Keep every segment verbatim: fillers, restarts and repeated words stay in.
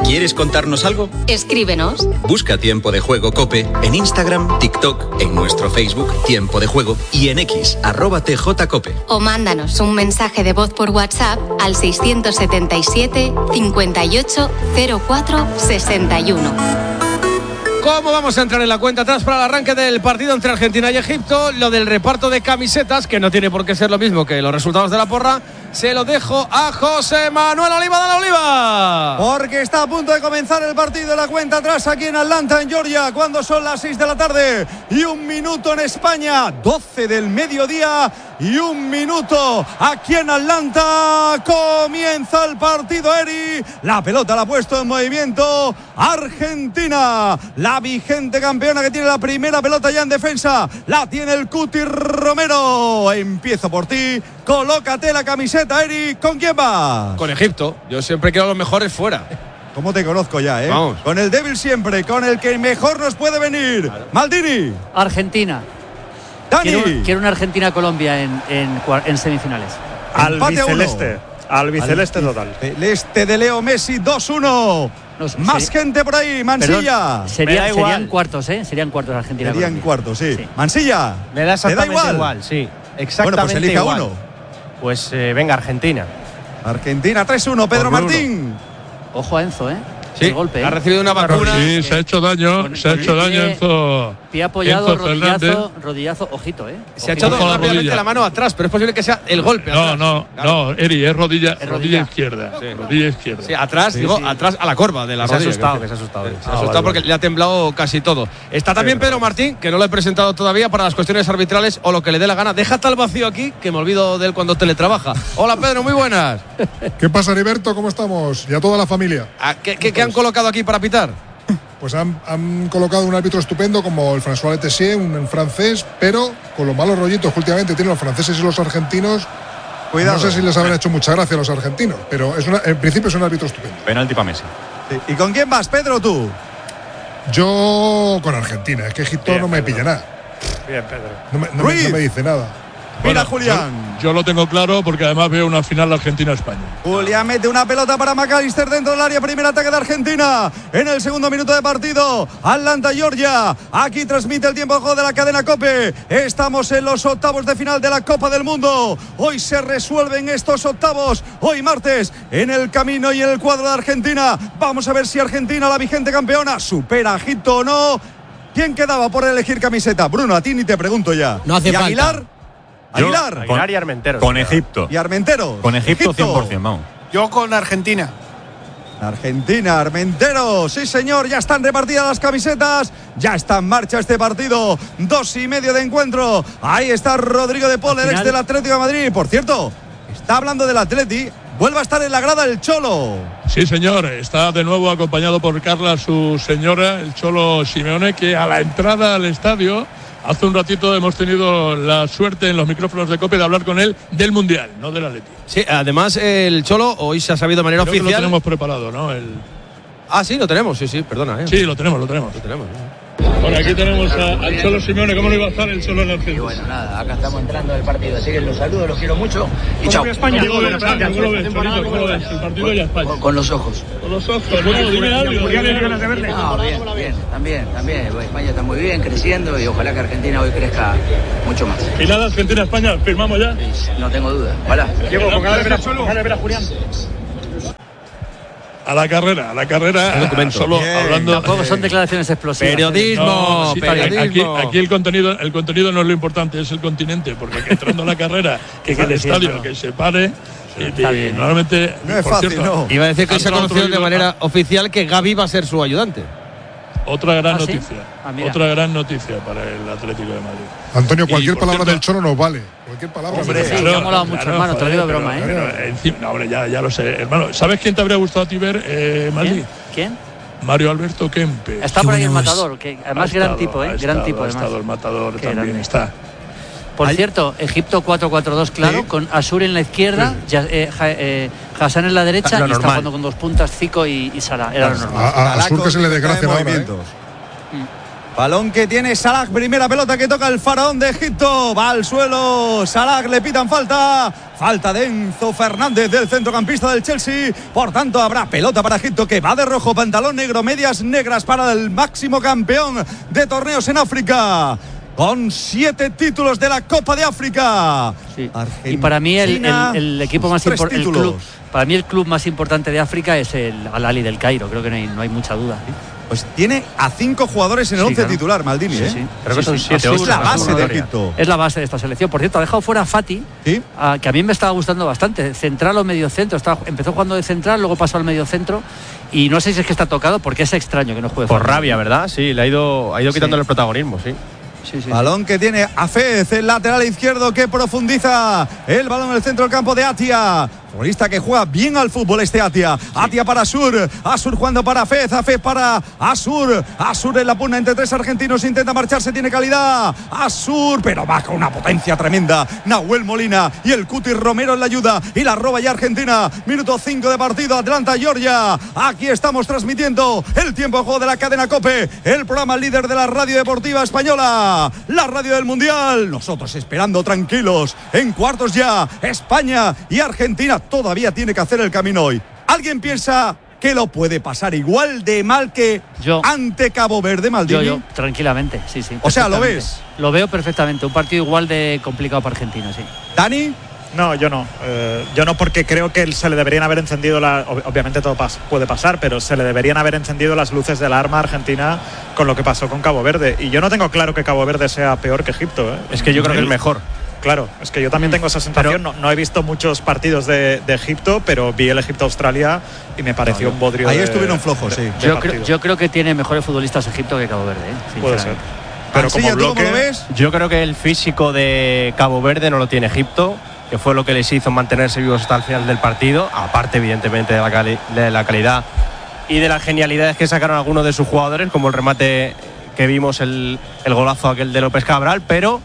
¿Quieres contarnos algo? Escríbenos. Busca Tiempo de Juego COPE en Instagram, TikTok, en nuestro Facebook Tiempo de Juego y en X, arroba tjcope. O mándanos un mensaje de voz por WhatsApp al seiscientos setenta y siete, cincuenta y ocho, cero cuatro, sesenta y uno. ¿Cómo vamos a entrar en la cuenta atrás para el arranque del partido entre Argentina y Egipto? Lo del reparto de camisetas, que no tiene por qué ser lo mismo que los resultados de la porra, se lo dejo a José Manuel Oliva. ¡Dale, Oliva! Porque está a punto de comenzar el partido de la cuenta atrás aquí en Atlanta, en Georgia, cuando son las seis de la tarde y un minuto en España, doce del mediodía y un minuto aquí en Atlanta. Comienza el partido, Eri. La pelota la ha puesto en movimiento Argentina, la vigente campeona que tiene la primera pelota ya en defensa. La tiene el Cuti Romero. Empiezo por ti. Colócate la camiseta, Eri. ¿Con quién vas? Con Egipto. Yo siempre quiero a los mejores fuera. ¿Cómo te conozco ya, eh? Vamos. Con el débil siempre, con el que mejor nos puede venir. Claro. Maldini. Argentina. Dani. Quiero, quiero una Argentina-Colombia en, en, en semifinales. Albiceleste. Albiceleste total. El este de Leo Messi, dos uno. No, Más sería, gente por ahí, Mansilla. Perdón, sería, serían cuartos, ¿eh? Serían cuartos Argentina. Serían cuartos, sí. sí. Mansilla. Me da exactamente igual? igual, sí. Exactamente bueno, pues elija igual. uno. Pues eh, venga, Argentina. Argentina tres uno, Pedro Martín. Ojo a Enzo, ¿eh? Sí, el golpe, ¿eh? Ha recibido una vacuna. Sí, se ha hecho daño, con, se ha hecho daño pie, Enzo. Pie apoyado, Enzo rodillazo, Fernández. rodillazo, ojito, ¿eh? Ojito. Se ha echado la rápidamente la mano atrás, pero es posible que sea el golpe. No, atrás. no, claro. no, Eri, es rodilla, es rodilla. rodilla izquierda. Sí. Rodilla izquierda. Sí, atrás, sí, digo, sí. atrás a la corva de la se rodilla. Ha asustado, que, que se ha asustado. Se ha ah, asustado vale, porque vale. le ha temblado casi todo. Está también sí, Pedro Martín, que no lo he presentado todavía para las cuestiones arbitrales o lo que le dé la gana. Deja tal vacío aquí que me olvido de él cuando teletrabaja. Hola, Pedro, muy buenas. ¿Qué pasa, Heriberto? ¿Cómo estamos? Y a toda la familia. ¿Qué, qué, qué han colocado aquí para pitar? Pues han, han colocado un árbitro estupendo como el François Letessier, un francés, pero con los malos rollitos que últimamente tienen los franceses y los argentinos. Cuidado. No sé si les habrán hecho mucha gracia a los argentinos, pero es una, en principio es un árbitro estupendo. Penalti para Messi. Sí. ¿Y con quién vas, Pedro, tú? Yo con Argentina, es que Egipto Bien, no me Pedro. pilla nada. Bien, Pedro. No me, no me, no me dice nada. Mira, Bueno, Julián. Yo, yo lo tengo claro porque además veo una final Argentina-España. Julián mete una pelota para McAllister dentro del área. Primer ataque de Argentina en el segundo minuto de partido. Atlanta, Georgia. Aquí transmite el tiempo de juego de la cadena COPE. Estamos en los octavos de final de la Copa del Mundo. Hoy se resuelven estos octavos. Hoy martes en el camino y en el cuadro de Argentina. Vamos a ver si Argentina, la vigente campeona, supera a Egipto o no. ¿Quién quedaba por elegir camiseta? Bruno, a ti ni te pregunto ya. No hace ¿Y falta. Aguilar? Aguilar. Yo, Aguilar y Armenteros. Con Egipto. Y Armenteros. Con Egipto, cien por ciento, vamos. Yo con Argentina. Argentina, Armenteros, sí señor, ya están repartidas las camisetas, ya está en marcha este partido, dos y medio de encuentro. Ahí está Rodrigo de Paul, el ex del Atlético de Madrid. Por cierto, está hablando del Atleti, vuelve a estar en la grada el Cholo. Sí, señor, está de nuevo acompañado por Carla, su señora, el Cholo Simeone, que a la entrada al estadio, hace un ratito hemos tenido la suerte en los micrófonos de COPE de hablar con él del Mundial, no del Atleti. Sí, además el Cholo hoy se ha sabido de manera Creo oficial. Que lo tenemos preparado, ¿no? El... Ah, sí, lo tenemos, sí, sí, perdona. ¿eh? Sí, lo tenemos, lo tenemos. Lo tenemos. ¿eh? Bueno, aquí tenemos a, al Cholo Simeone. ¿Cómo le iba a estar el Cholo en el Y bueno, nada, acá estamos entrando al partido. Así que los saludo, los quiero mucho. Y chao. España, ¿cómo lo ves, España? ¿Cómo lo ves, Cholito? ¿Cómo lo ves? El partido y a España. Con, con los ojos. Con los ojos. Bueno, dime algo. No, bien, bien, también, también. España está muy bien, creciendo y ojalá que Argentina hoy crezca mucho más. ¿Y nada, Argentina-España? ¿Firmamos ya? No tengo duda. Ojalá. Diego, con ganas de ver a Julián. A la carrera, a la carrera, solo Bien. hablando. Tampoco son declaraciones explosivas. Periodismo, no, sí, periodismo. Aquí, aquí el contenido, el contenido no es lo importante, es el continente, porque entrando a la carrera, que, que el estadio, no. que se pare. Sí, y, y normalmente. No es fácil, cierto, no. Iba a decir que hoy se ha conocido de manera oficial que Gavi va a ser su ayudante. Otra gran ¿Ah, sí? noticia. Ah, otra gran noticia para el Atlético de Madrid. Antonio, cualquier Y, palabra cierto, del Cholo nos vale. Cualquier palabra. Hombre, sí, claro, me ha molado mucho, claro, hermano, te lo digo de broma, ¿eh? Pero, encima, no, hombre, ya, ya lo sé. Hermano, ¿sabes quién te habría gustado a ti ver, eh, Madrid? ¿Quién? ¿Quién? Mario Alberto Kempes. Está por ahí el Matador, que además gran tipo, ¿eh? Gran tipo, Ha además. estado el Matador Qué también, grande. está. Por Hay- cierto, Egipto cuatro cuatro dos, claro, Sí. con Asur en la izquierda, ya, eh, ja- eh, Hassan en la derecha Lo y está normal. jugando con dos puntas, Zico y, y Salah. Era lo normal. A, a, a Galaco Sur que se le desgracia de ahora. ¿eh? movimientos. Balón que tiene Salah, primera pelota que toca el faraón de Egipto. Va al suelo, Salah, le pitan falta. Falta de Enzo Fernández, del centrocampista del Chelsea. Por tanto, habrá pelota para Egipto, que va de rojo, pantalón negro, medias negras para el máximo campeón de torneos en África, con siete títulos de la Copa de África. Sí. Y para mí el, el, el equipo más importante, para mí el club más importante de África es el Al Ahly del Cairo. Creo que no hay, no hay mucha duda. ¿Sí? Pues tiene a cinco jugadores en el sí, once claro. titular, Maldini. Sí, ¿eh? sí. Creo que son sí, siete. Es la base de Egipto. Es la base de esta selección. Por cierto, ha dejado fuera a Fati, ¿sí? a, que a mí me estaba gustando bastante. Central o medio centro. Estaba, empezó jugando de central, luego pasó al medio centro. Y no sé si es que está tocado, porque es extraño que no juegue. Por Fati. Rabia, ¿verdad? Sí, le ha ido, ha ido quitando sí. el protagonismo, sí. Sí, sí, balón sí. que tiene Hafez, el lateral izquierdo, que profundiza el balón en el centro del campo de Atia. Futbolista que juega bien al fútbol este Atia. Sí. Atia para Asur, Asur jugando para Hafez, Hafez para Asur. Asur en la pugna entre tres argentinos, intenta marcharse, tiene calidad. Asur, pero va con una potencia tremenda. Nahuel Molina y el Cuti Romero en la ayuda. Y la roba ya Argentina. Minuto cinco de partido, Atlanta, Georgia. Aquí estamos transmitiendo el tiempo de juego de la cadena COPE, el programa líder de la radio deportiva española, la radio del Mundial. Nosotros esperando tranquilos en cuartos ya. España y Argentina todavía tiene que hacer el camino hoy. ¿Alguien piensa que lo puede pasar igual de mal que yo, ante Cabo Verde, Maldini? Yo, yo, tranquilamente, sí, sí. O sea, ¿lo ves? Lo veo perfectamente. Un partido igual de complicado para Argentina, sí. ¿Dani? No, yo no. Eh, yo no, porque creo que se le deberían haber encendido, la, obviamente todo pas, puede pasar, pero se le deberían haber encendido las luces de la arma a Argentina con lo que pasó con Cabo Verde. Y yo no tengo claro que Cabo Verde sea peor que Egipto. ¿eh? Es que yo creo que es mejor. Claro, es que yo también tengo esa sensación. Pero, no, no he visto muchos partidos de, de Egipto, pero vi el Egipto-Australia y me pareció no, un bodrio. Ahí de, estuvieron flojos, de, sí. De yo, creo, yo creo que tiene mejores futbolistas Egipto que Cabo Verde. ¿eh? Puede ser. Pero como bloque, ¿cómo lo ves? Yo creo que el físico de Cabo Verde no lo tiene Egipto, que fue lo que les hizo mantenerse vivos hasta el final del partido, aparte evidentemente de la, cali- de la calidad y de las genialidades que sacaron algunos de sus jugadores, como el remate que vimos, el, el golazo aquel de López Cabral, pero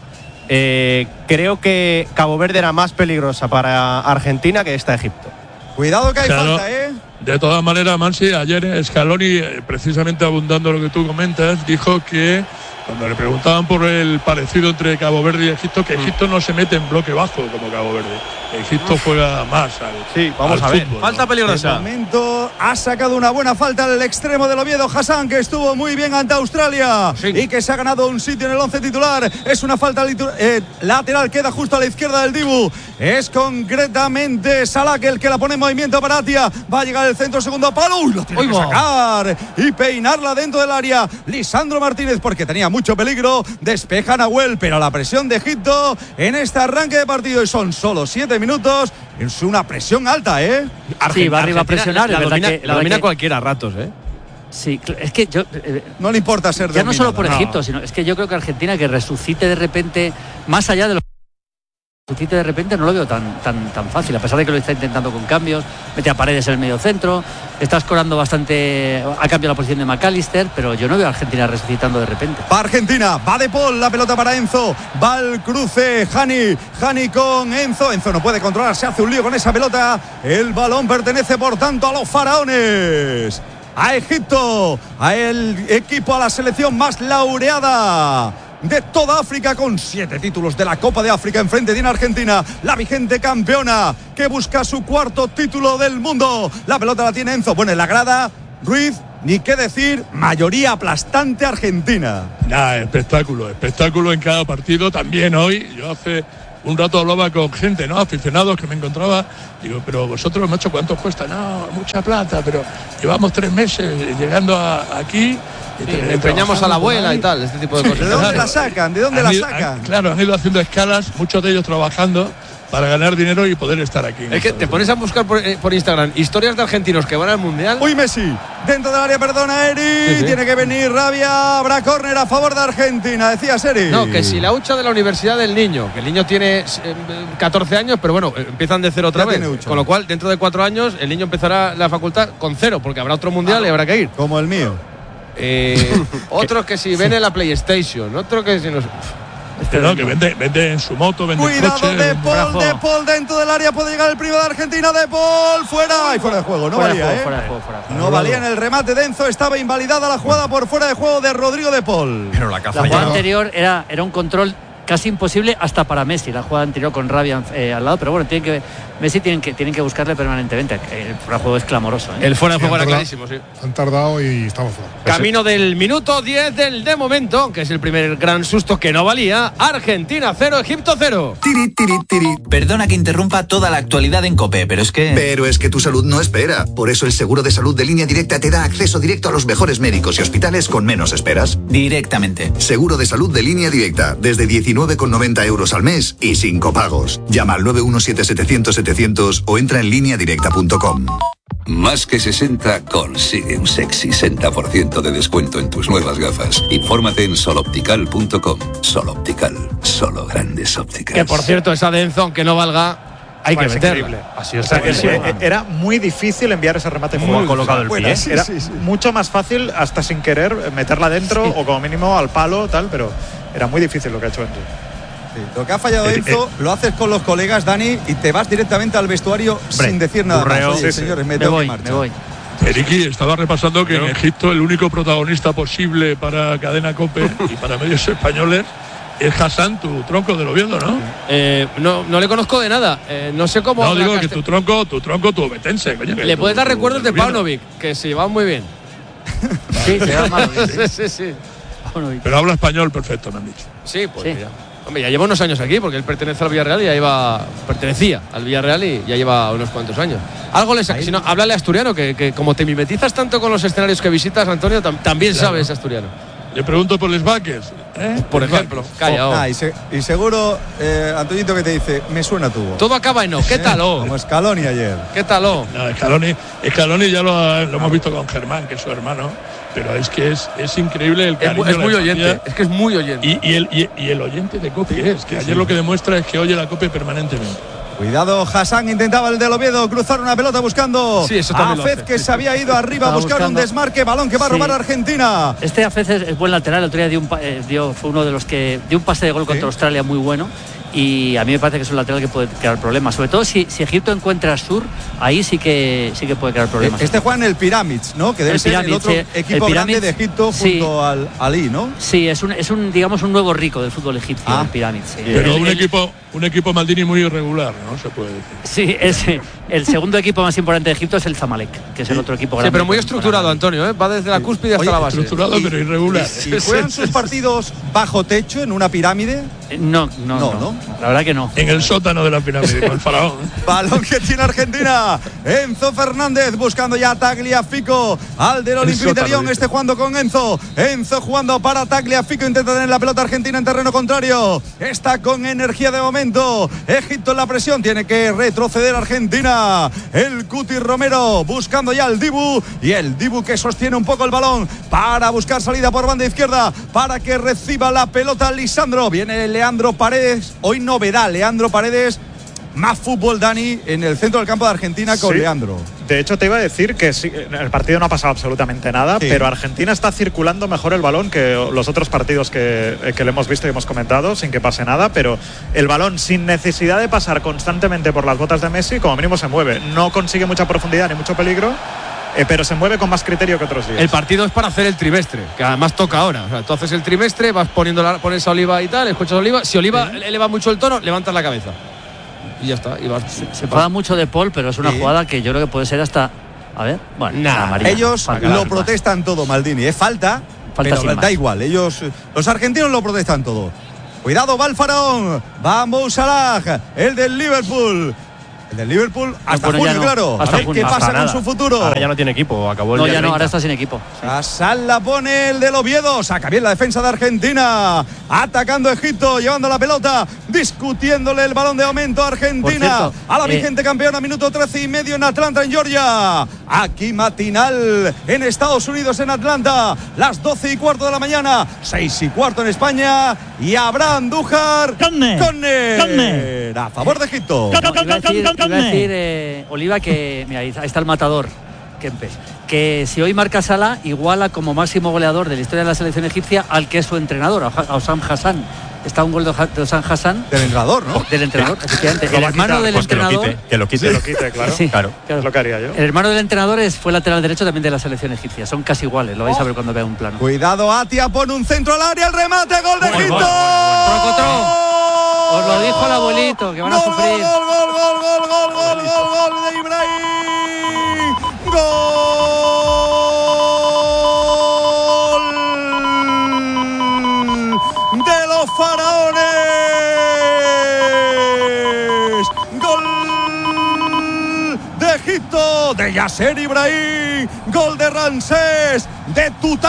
eh, creo que Cabo Verde era más peligrosa para Argentina que esta Egipto. Cuidado que hay claro, falta, ¿eh? De todas maneras, Mansi, ayer Scaloni, precisamente abundando lo que tú comentas, dijo que cuando le preguntaban por el parecido entre Cabo Verde y Egipto, que Egipto no se mete en bloque bajo como Cabo Verde. Egipto juega más al, sí, vamos al a ver. fútbol, falta ¿no? peligrosa. De momento ha sacado una buena falta el extremo del Oviedo, Hassan, que estuvo muy bien ante Australia, sí, y que se ha ganado un sitio en el once titular. Es una falta eh, lateral, queda justo a la izquierda del Dibu. Es concretamente Salah el que la pone en movimiento para Atia. Va a llegar el centro, segundo palo. Uy, lo tiene Uy, que sacar y peinarla dentro del área Lisandro Martínez, porque tenía mucho peligro. Despeja Nahuel, pero la presión de Egipto en este arranque de partido, y son solo siete minutos, es una presión alta, ¿eh? Argentina, sí, va arriba a presionar. La, la domina, que, la domina que, cualquiera a ratos, ¿eh? Sí, es que yo eh, no le importa ser ya dominado, no solo por no. Egipto, sino es que yo creo que Argentina, que resucite de repente, más allá de los resucite de repente, no lo veo tan tan tan fácil, a pesar de que lo está intentando con cambios. Mete a Paredes en el medio centro, está escorando bastante, ha cambiado la posición de McAllister, pero yo no veo a Argentina resucitando de repente. Va Argentina, va De Paul, la pelota para Enzo, va el cruce, Hani, Hani con Enzo, Enzo no puede controlar, se hace un lío con esa pelota, el balón pertenece por tanto a los faraones, a Egipto, a el equipo, a la selección más laureada de toda África, con siete títulos de la Copa de África. Enfrente tiene Argentina, la vigente campeona, que busca su cuarto título del mundo. La pelota la tiene Enzo, bueno, en la grada Ruiz, ni qué decir, mayoría aplastante argentina. Nah, espectáculo, espectáculo en cada partido. También hoy, yo hace un rato hablaba con gente, ¿no? Aficionados que me encontraba. Digo, pero vosotros, macho, ¿cuánto cuesta? No, mucha plata, pero llevamos tres meses llegando a, aquí. Sí, le empeñamos a la abuela y tal, este tipo de cosas. ¿De dónde claro. la sacan? ¿De dónde han la ido, sacan? Han, claro, han ido haciendo escalas, muchos de ellos trabajando para ganar dinero y poder estar aquí. Es que te pones a buscar por, eh, por Instagram historias de argentinos que van al Mundial. Uy, Messi, dentro del área, perdona, Eri. Sí, sí. Tiene que venir Rabia, habrá córner a favor de Argentina, decías, Eri. No, que si la hucha de la universidad del niño, que el niño tiene eh, catorce años, pero bueno, empiezan de cero otra ya vez. Con lo cual, dentro de cuatro años, el niño empezará la facultad con cero, porque habrá otro Mundial ah, y habrá que ir. Como el mío. Eh, otros que si ven en la PlayStation, otros que si no. Que no, que vende, vende en su moto, vende Cuidado, coche. De Paul, De Paul dentro del área, puede llegar el primero de Argentina, De Paul, fuera, y fuera de juego, no fuera valía, de juego, ¿eh? fuera de juego, fuera de juego. No valía en el remate de Enzo, estaba invalidada la jugada por fuera de juego de Rodrigo De Paul. Pero la que ha La jugada fallado. anterior era, era un control casi imposible hasta para Messi, la jugada anterior con Rabia eh, al lado, pero bueno, tienen que, Messi tienen que, tienen que buscarle permanentemente. El fuera de juego es clamoroso, ¿eh? El fuera de Sí, juego han era tardado- clarísimo, sí. Han tardado y estamos fuera. Camino del minuto diez del de momento, que es el primer gran susto que no valía. Argentina cero, Egipto cero. Tiri, tiri, tiri. Perdona que interrumpa toda la actualidad en COPE, pero es que... Pero es que tu salud no espera. Por eso el seguro de salud de Línea Directa te da acceso directo a los mejores médicos y hospitales con menos esperas. Directamente. Seguro de salud de Línea Directa, desde diecinueve con noventa euros al mes y sin copagos. Llama al nueve uno siete setecientos setecientos o entra en línea directa punto com. Más que sesenta consigue un sexy sesenta por ciento de descuento en tus nuevas gafas. Infórmate en soloptical punto com. Soloptical, solo grandes ópticas. Que por cierto, esa de Enzo, aunque no valga, hay que Es meterla. increíble. Así es. O sea, es- eh, era muy difícil enviar ese remate Cómo fuera. ha colocado el Fuera, pie. sí, Era sí, sí. mucho más fácil, hasta sin querer, meterla dentro o como mínimo al palo, tal, pero era muy difícil lo que ha hecho Enzo. Sí, lo que ha fallado Eh, Enzo, lo haces con los colegas, Dani, y te vas directamente al vestuario Hombre, sin decir nada burreo. más. Oye, Sí, sí. señores, me Me tengo voy, que me marchar. voy. Eriki, estaba repasando que en Egipto el único protagonista posible para Cadena COPE y para medios españoles es Hassan, tu tronco del Oviedo, ¿no? Eh, no, no le conozco de nada. Eh, no sé cómo. No, habla digo que castel- tu tronco, tu tronco, tu obetense, coño. que Le tu- puedes dar tu- recuerdos de del Oviedo. Paunovic, que se llevaban muy bien. Sí, se da malo. Sí, sí, sí. Bueno, Pero habla español perfecto, me han dicho. Sí, pues Sí. mira. Hombre, ya lleva unos años aquí, porque él pertenece al Villarreal y ya lleva. Pertenecía al Villarreal y ya lleva unos cuantos años. Algo le saca. Si no, háblale asturiano, que, que como te mimetizas tanto con los escenarios que visitas, Antonio, tam- también Claro. sabes asturiano. Le pregunto por los vaques. ¿eh? Por Les ejemplo. vaques. Calla, oh. Ah, y, se- y seguro, eh, Antoñito, que te dice, me suena tu voz. Todo acaba en no. ¿Qué tal, oh? Como Scaloni ayer. ¿Qué tal, oh? No, Scaloni, Scaloni ya lo, ha- lo hemos visto con Germán, que es su hermano, pero es que es, es increíble el Es, cariño. mu- es la muy empatía. oyente. Es que es muy oyente. Y, y el, y, y el oyente de COPE es, que ayer lo que demuestra es que oye la COPE permanentemente. Cuidado, Hassan intentaba el del Oviedo cruzar una pelota buscando Sí, eso a también lo Fez, hace. que se había ido arriba a Estaba buscar un buscando- desmarque, balón que va a Sí. robar Argentina. Este a veces es buen lateral, el otro día dio un, pa- eh, dio, fue uno de los que dio un pase de gol contra Australia muy bueno y a mí me parece que es un lateral que puede crear problemas, sobre todo si, si Egipto encuentra Sur, ahí sí que sí que puede crear problemas. Este juega en el Pyramids, ¿no? Que debe El ser el Pyramids, otro sí. equipo El grande Pyramids, de Egipto sí. junto al Ali, ¿no? Sí, es un, es un digamos un nuevo rico del fútbol egipcio, Ah. el Pirámid. Sí. Pero El- un el- equipo, un equipo Maldini muy irregular, ¿no? Se puede decir. Sí, es el segundo equipo más importante de Egipto es el Zamalek, que es el otro equipo grande. Sí, pero muy con- estructurado, Antonio, ¿eh? Va desde la cúspide hasta Oye, la base. Estructurado, pero irregular. ¿Y juegan sus partidos bajo techo en una pirámide? Eh, No, no, No, no, ¿no? La verdad que no. En el sótano de la pirámide, con el faraón. Balón que tiene Argentina. Enzo Fernández buscando ya a Tagliafico. Al del Olympique de sótano, Lyon. dice. Este jugando con Enzo. Enzo jugando para Tagliafico. Intenta tener la pelota argentina en terreno contrario. Está con energía de momento. Egipto en la presión. Tiene que retroceder Argentina. El Cuti Romero buscando ya el Dibu. Y el Dibu que sostiene un poco el balón para buscar salida por banda izquierda. Para que reciba la pelota Lisandro. Viene Leandro Paredes. Hoy novedad. Leandro Paredes. Más fútbol, Dani, en el centro del campo de Argentina con Sí. Leandro. De hecho, te iba a decir que sí, en el partido no ha pasado absolutamente nada, Sí. pero Argentina está circulando mejor el balón que los otros partidos que, que le hemos visto y hemos comentado, sin que pase nada, pero el balón sin necesidad de pasar constantemente por las botas de Messi, como mínimo se mueve. No consigue mucha profundidad ni mucho peligro, eh, pero se mueve con más criterio que otros días. El partido es para hacer el trimestre, que además toca ahora. O sea, tú haces el trimestre, vas poniendo la, pones a Oliva y tal, escuchas a Oliva. Si Oliva eleva mucho el tono, levantas la cabeza. Y ya está. Y vas, Se enfada mucho de Paul, pero es una Sí. jugada que yo creo que puede ser hasta. A ver, bueno, Nah, amarilla. Ellos Falta lo sin más. protestan todo, Maldini. Es falta, Falta pero sin da más. igual. Ellos, los argentinos lo protestan todo. Cuidado, va el faraón. Va Mo Salah, el del Liverpool. El del Liverpool hasta bueno, ya junio, no. claro. Hasta a ver junio. qué Hasta pasa con nada. su futuro. Ahora ya no tiene equipo, acabó el No, día ya no, treinta. ahora está sin equipo. Sí. Hassan la pone el del Oviedo. Saca bien la defensa de Argentina. Atacando Egipto, llevando la pelota. Discutiéndole el balón de aumento a Argentina. Por cierto, a la eh, vigente campeona, minuto trece y medio en Atlanta, en Georgia. Aquí matinal en Estados Unidos, en Atlanta. Las doce y cuarto de la mañana. seis y cuarto en España. Y habrá Andújar. Conne. Conne. Conne. A favor de Egipto. No, iba a decir, iba a decir, eh, Oliva, que mira, ahí está el matador, Kempes, que si hoy marca Salah, iguala como máximo goleador de la historia de la selección egipcia al que es su entrenador, a Osam Hassan, está un gol de Ozan Hassan. Del entrenador, ¿no? Del entrenador, efectivamente. Lo El va a hermano quitar, del Pues que lo entrenador. quite, que lo quite. Que lo quite, claro. Sí, Claro. claro. Es lo que haría yo. El hermano del entrenador es, fue lateral derecho también de la selección egipcia. Son casi iguales, lo vais a ver cuando vea un plano. Cuidado, Atia pone un centro al área, el remate, gol de Egipto. Trocotro. Os lo dijo el abuelito, que van a Gol, sufrir. Gol, gol, gol, gol, gol, gol, gol, gol de Ibrahim. Gol de los faraones. Gol de Egipto, de Yasser Ibrahim. Gol de Ramsés, de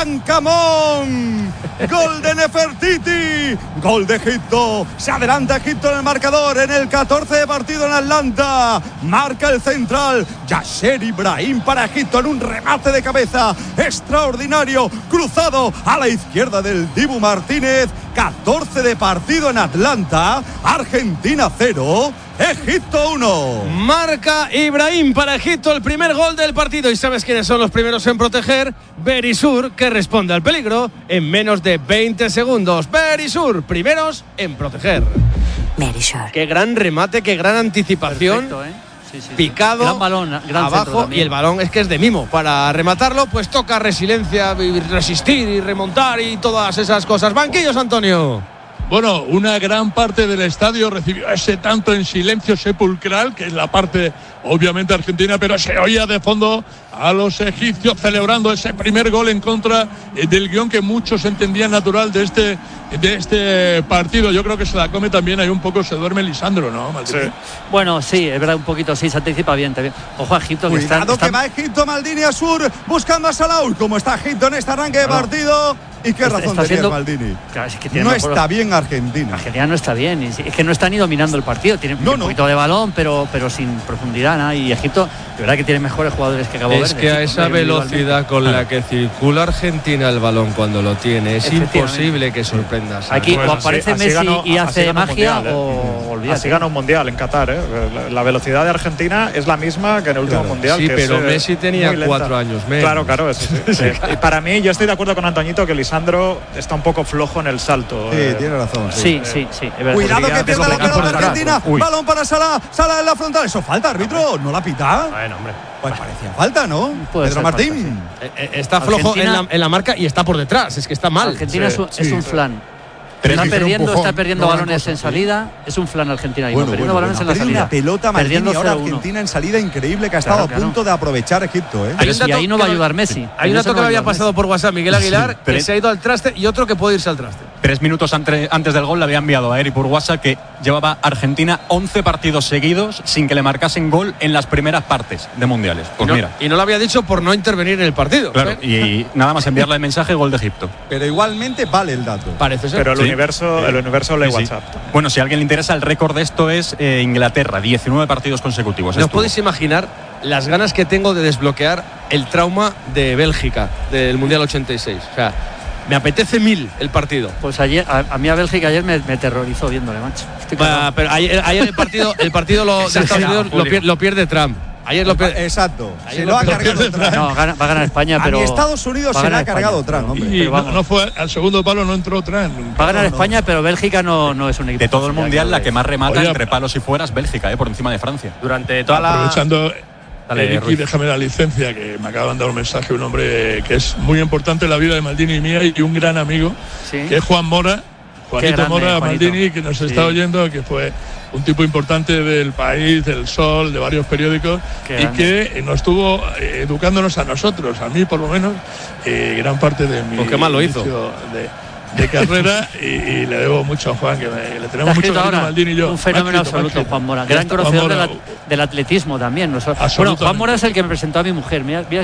Tutankamón. Gol de Nefertiti. Gol de Egipto. Se adelanta Egipto en el marcador en el catorce de partido en Atlanta. Marca el central Yasser Ibrahim para Egipto en un remate de cabeza extraordinario, cruzado a la izquierda del Dibu Martínez. catorce de partido en Atlanta. Argentina cero, Egipto uno. Marca Ibrahim para Egipto el primer gol del partido. ¿Y sabes quiénes son los primeros en proteger? Berisur, que responde al peligro en menos de veinte segundos. Berisur, primeros en proteger. Berisur. Qué gran remate, qué gran anticipación. Perfecto, ¿eh? Sí, sí, sí. Picado, Gran balón, gran abajo, y el balón es que es de mimo. Para rematarlo, pues toca resiliencia, y resistir y remontar y todas esas cosas. Banquillos, Antonio. Bueno, una gran parte del estadio recibió ese tanto en silencio sepulcral, que es la parte obviamente argentina, pero se oía de fondo a los egipcios celebrando ese primer gol en contra del guión que muchos entendían natural de este de este partido. Yo creo que se la come también, ahí un poco se duerme Lisandro, ¿no? Sí. Bueno, sí, es verdad, un poquito, sí, se anticipa bien también. Ojo a Egipto, que Cuidado está, está... que va Egipto, Maldini a sur, buscando a Salah. ¿Cómo está Egipto en este arranque de partido? ¿Y qué Está- razón está tenía siendo- Maldini? Claro, es que tiene No mejor- está bien Argentina. Argentina no está bien, y es que no está ni dominando el partido, tiene No, un no. poquito de balón, pero, pero sin profundidad, ¿no? Y Egipto, de verdad que tiene mejores jugadores que Cabo Es Verde. que a sí, esa hombre, velocidad con la que circula Argentina el balón cuando lo tiene, es Efectivamente. imposible que sorprendas. Aquí Pues o así- aparece así Messi ganó- y así hace ganó un magia mundial, ¿eh? o olvídate. Así gana un mundial en Qatar, ¿eh? La velocidad de Argentina es la misma que en el último Claro. mundial. Sí, que pero es, eh, Messi tenía muy lenta. cuatro años menos. Claro, claro, eso sí. Sí. Y para mí, yo estoy de acuerdo con Antoñito que Lisandro está un poco flojo en el salto. Sí, eh, tiene razón. Sí, sí, sí, es verdad. Cuidado Podría que pierde la desbloquear por pelota detrás. Argentina. Uy. Balón para Salah. Salah en la frontal. Eso falta, árbitro. ¿No la pita? Bueno, hombre. Pues parecía falta, ¿no? Puede Pedro ser Martín. Eh, eh, Está flojo en Argentina- la, en la marca y está por detrás. Es que está mal. Argentina Sí, es un, sí, es un sí. flan. Pero Está es que hicieron perdiendo, empujón, está perdiendo no gran balones cosa, en sí. salida. Es un flan Argentina. Bueno, perdiendo bueno, balones bueno. en la Perdió salida. una pelota Maldini perdiendo ahora cero uno. Argentina en salida increíble que ha estado Claro, a punto claro. de aprovechar Egipto, ¿eh? Hay un Y dato ahí no va a que- ayudar Messi. Hay En un eso dato no que va me a había ayudar pasado por WhatsApp Miguel Aguilar, pero que es- se ha ido al traste y otro que puede irse al traste. Tres minutos ante- antes del gol le había enviado a Eri por WhatsApp que llevaba Argentina once partidos seguidos sin que le marcasen gol en las primeras partes de mundiales. Pues y, no, mira, y no lo había dicho por no intervenir en el partido. claro, ¿eh? y, y nada más enviarle el mensaje, gol de Egipto. Pero igualmente vale el dato. Parece ser. Pero el Sí. universo, el universo lee Sí, sí. WhatsApp. Bueno, si a alguien le interesa, el récord de esto es eh, Inglaterra, diecinueve partidos consecutivos. ¿No os estuvo. podéis imaginar las ganas que tengo de desbloquear el trauma de Bélgica del Mundial ochenta y seis? O sea, me apetece mil el partido. Pues ayer, a, a mí a Bélgica ayer me, me aterrorizó viéndole, macho. Estoy Va, cagado. pero ayer, ayer el partido, el partido lo, de Estados Exagerado, Unidos lo, Julio. pier- lo pierde Trump. Ayer lo pierde. Exacto. Ayer Se lo lo ha pierde cargado Trump. No, gana- va a ganar España, pero. A mi Estados Unidos va a se le ganar ha cargado España. Trump, hombre. Y Pero no, vamos. no fue al segundo palo, no entró Trump. Va a ganar No, no. España, pero Bélgica no, no es un equipo. De todo el fácil, ya mundial, la lo que ves. más remata Oye, entre palos y fueras, Bélgica, eh, por encima de Francia. Durante toda la. Aprovechando, Dale, Eric, Ruiz. déjame la licencia, que me acaba de mandar un mensaje, un hombre que es muy importante en la vida de Maldini y mía, y un gran amigo, Sí. que es Juan Mora. Juanito grande, Mora, Juanito. Maldini, que nos Sí. está oyendo, que fue un tipo importante del País, del Sol, de varios periódicos, Qué y grande. que eh, nos estuvo eh, educándonos a nosotros, a mí por lo menos, eh, gran parte de mi Pues qué mal lo hizo. inicio de, de carrera, y, y le debo mucho a Juan, que, me- que le Está tenemos mucho escrito cariño, ahora Maldini y yo. un Me ha fenómeno escrito, me ha absoluto, escrito. Juan Mora. Ya Gran está, conocedor Juan del, Mora, at- del atletismo también. Nosotros- Bueno, Absolutamente. Juan Mora es el que me presentó a mi mujer. Mira, mira